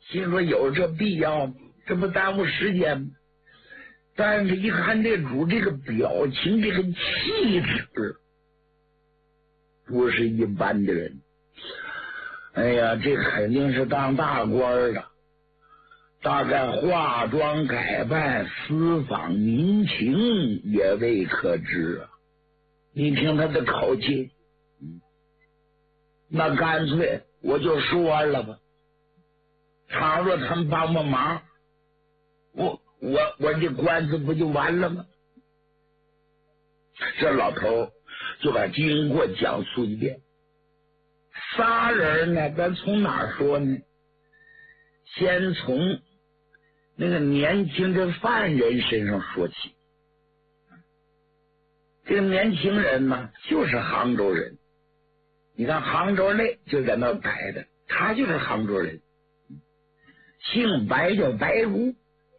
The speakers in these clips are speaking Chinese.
心说有这必要吗？这不耽误时间吗？但是一看这主这个表情，这个气质，不是一般的人。哎呀，这肯定是当大官的，大概化妆改扮、私访民情也未可知啊！你听他的口气，那干脆我就说了吧。倘若他们帮忙，我这官司不就完了吗？这老头就把经过讲述一遍。仨人呢，咱从哪儿说呢？先从那个年轻的犯人身上说起。这个年轻人呢，就是杭州人。你看杭州内就在那摆的，他就是杭州人，姓白，叫白如。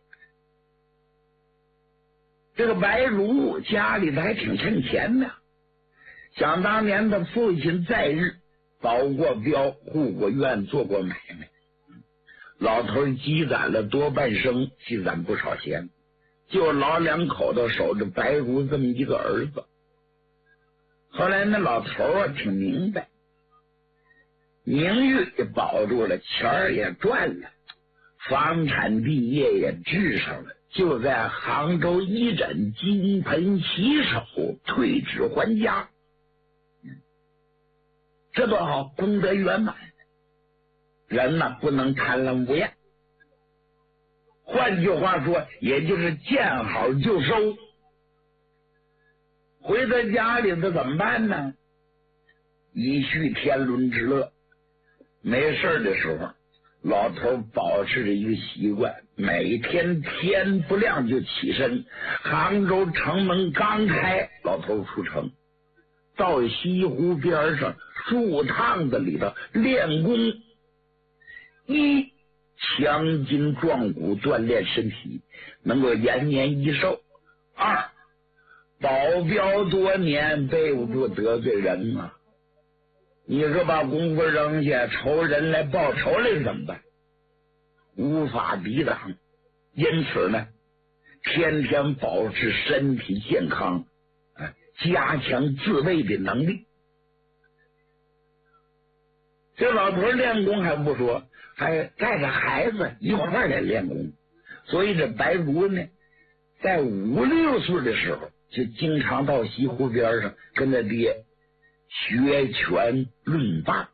这个白如家里头还挺趁钱的，想当年的父亲在日，保过镖，护过院，做过买卖。老头积攒了多半生，积攒不少钱，就老两口子守着白如这么一个儿子。后来那老头啊挺明白，名誉也保住了，钱儿也赚了，房产地业也治上了，就在杭州一展金盆洗手，退职还家。这多好，功德圆满。人呢不能贪婪无厌，换句话说，也就是见好就收。回到家里头怎么办呢？以续天伦之乐。没事的时候，老头保持着一个习惯，每天天不亮就起身。杭州城门刚开，老头出城，到西湖边上树趟子里头练功。一，强筋壮骨，锻炼身体，能够延年益寿；二，保镖多年，背不住得罪人啊！你说把功夫扔下，仇人来报仇来怎么办？无法抵挡。因此呢，天天保持身体健康，加强自卫的能力。这老头练功还不说，还带着孩子一块儿来练功。所以这白如呢，在5、6岁的时候，就经常到西湖边上跟他爹学拳论棒，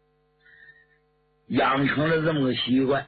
养成了这么个习惯。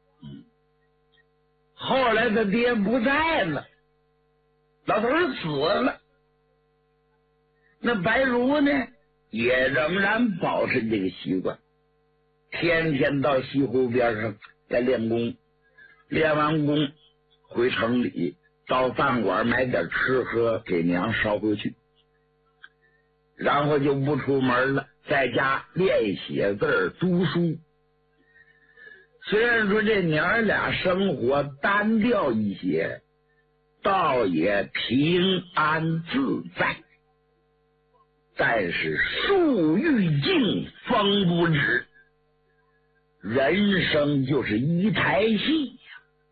后来他爹不在了，老头死了，那白如呢也仍然保持这个习惯，天天到西湖边上来练功，练完功回城里，到饭馆买点吃喝给娘捎回去，然后就不出门了，在家练写字读书。虽然说这娘俩生活单调一些，倒也平安自在，但是树欲静风不止，人生就是一台戏呀，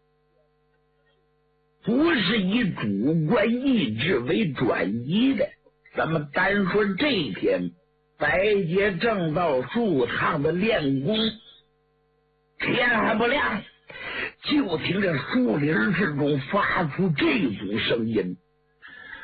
不是以主观意志为转移的。咱们单说这一天，白洁正到树趟的练功，天还不亮，就听这树林之中发出这种声音：